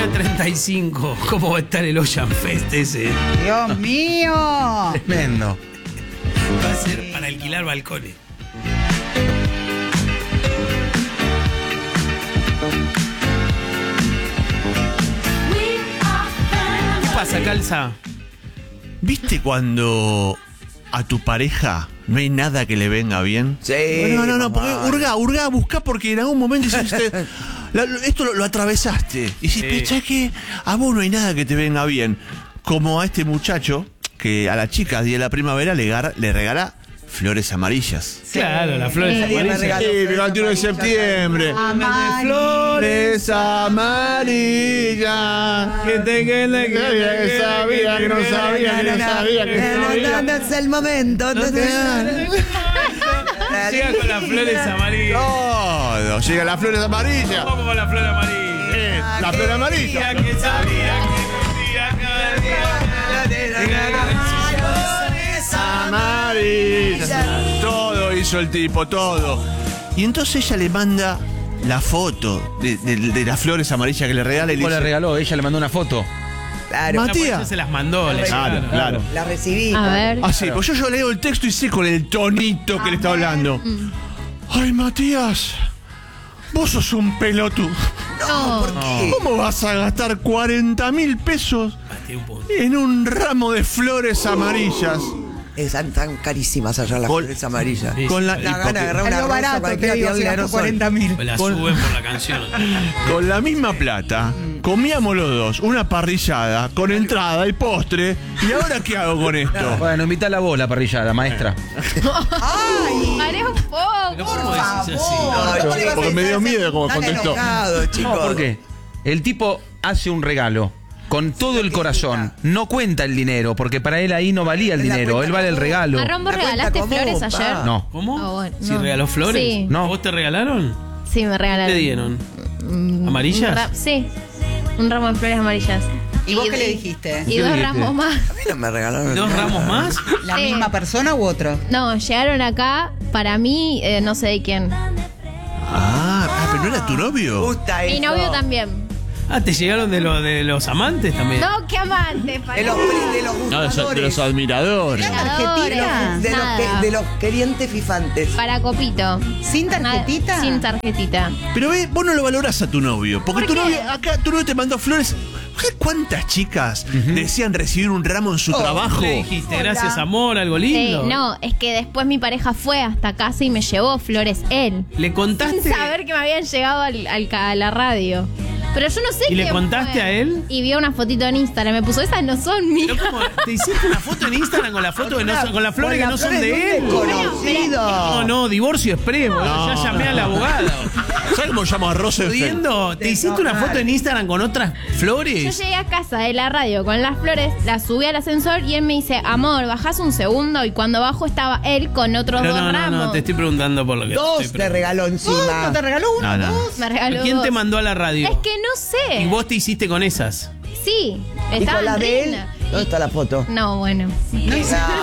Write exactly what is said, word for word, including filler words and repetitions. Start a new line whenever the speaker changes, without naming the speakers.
nueve treinta y cinco. ¿Cómo va a estar el Ocean Fest ese?
¡Dios mío!
Tremendo.
Va a ser para alquilar balcones. ¿Qué pasa, Calza?
¿Viste cuando a tu pareja no hay nada que le venga bien?
Sí.
No, no, no,
mamá.
porque hurga, hurga, busca porque en algún momento hiciste, la- lo- esto lo, lo atravesaste. Y si
Sí.
pensás que a vos no hay nada que te venga bien. Como a este muchacho que a la chica día de la primavera le, gar- le regala flores amarillas.
Claro, las flores
Sí,
amarillas.
regalo.
Sí, el veintiuno de septiembre. Flores amarillas.
Que te quede, que
Sabía que sabía que no sabía que no sabía que no sabía.
No es el momento. no te-
Llega con las flores amarillas.
Todo, llega las flores amarillas.
Vamos con la flor amarilla.
Eh, la flor amarilla.
Que sabía que un día cada día.
Amarillas. Todo hizo el tipo, todo. Y entonces ella le manda la foto de, de- de las flores amarillas que le regala y le
¿Cómo le
dice,
regaló? Ella le mandó una foto.
Claro,
Matías.
Ella se las mandó. le
Claro,
llegaron.
claro.
la recibí.
A ver.
Ah, sí, pues yo, yo leo el texto y sé con el tonito que le está hablando. Ay, Matías, vos sos un pelotudo.
No, ¿por qué?
¿Cómo vas a gastar cuarenta mil pesos
Bate un punto.
en un ramo de flores amarillas?
Están tan carísimas allá las
Con-
flores amarillas.
Sí.
Con la,
La
y
gana
porque-
de agarrar una
Algo
rosa
barato, te
cualquiera
digo,
tirarle
si gastó
aerosol.
cuarenta mil.
Me la
Con-
suben por la canción.
con la misma plata comíamos los dos una parrillada con entrada y postre. ¿Y ahora qué hago con esto?
Bueno, invita a la voz, la parrillada, maestra.
¡Ay!
Paré un poco.
Pero ¿cómo decís así?
Ay,
Porque
chicos,
me dio
están
miedo como
tan
contestó.
enojados, chicos.
No, ¿por qué? El tipo hace un regalo con todo el corazón. No cuenta el dinero, porque para él ahí no valía el
Es la
dinero.
cuenta
Él vale el
común.
regalo.
Marrón, ¿vos
La cuenta
regalaste
común,
flores
pa.
ayer?
No.
¿Cómo?
Ah, bueno,
¿Si
no.
regaló flores?
Sí.
No.
¿A vos te regalaron?
Sí, me
¿Qué
regalaron.
te dieron?
Un
¿Amarillas?
ra- sí, un ramo de flores amarillas.
¿Y vos qué le
y-
dijiste?
Y
¿Qué
dos
le dijiste?
ramos más.
A mí no me regalaron
¿Dos
nada.
ramos más?
¿La
Sí.
misma persona u otro?
No, llegaron acá, para mí, eh, no sé de quién.
Ah, ah, pero no era tu novio.
Gusta
Mi
eso.
novio también.
Ah, ¿te llegaron de, lo, de los amantes también?
No, qué amante,
De
para
los, de los
No, de, los- de
gustadores.
los admiradores.
tarjetita?
de, los
Nada.
que- de los querientes fifantes.
Para copito.
¿Sin tarjetita?
Nada, sin tarjetita.
Pero ve, vos no lo valorás a tu novio. Porque
¿Por
tu
qué?
novio, acá tu novio te mandó flores. ¿Cuántas chicas desean recibir un ramo en su trabajo?
¿Le dijiste gracias, amor, algo lindo?
Sí, no, es que después mi pareja fue hasta casa y me llevó flores él.
¿Le
Sin
contaste?
saber que me habían llegado al, al ca- a la radio. Pero yo no sé
¿Y le
quién
contaste
fue.
a él?
Y vio una fotito en Instagram. Me puso, esas no son mías.
Pero ¿cómo? ¿Te hiciste una foto en Instagram con la foto que no son, con las flores que no son de él?
Conocido.
No, no, divorcio express, boludo. Ya llamé al abogado.
¿Sabes cómo llamo a Rosenfeld?
Pudiendo, ¿te hiciste una foto en Instagram con otras
Yo
flores?
llegué a casa de la radio con las flores, las subí al ascensor y él me dice, amor, bajás un segundo. Y cuando bajo estaba él con otros
Pero
dos
no, no,
ramos.
no, te estoy preguntando por lo que
Dos
estoy
te regaló
¿No
encima.
te regaló uno?
No, no.
¿Dos?
Me regaló
¿Quién
dos.
te mandó a la radio?
Es que no sé.
¿Y vos te hiciste con esas?
Sí,
¿Y
estaba
con la
en
de él?
Reina.
¿Dónde está la foto?
No, bueno.
No hice-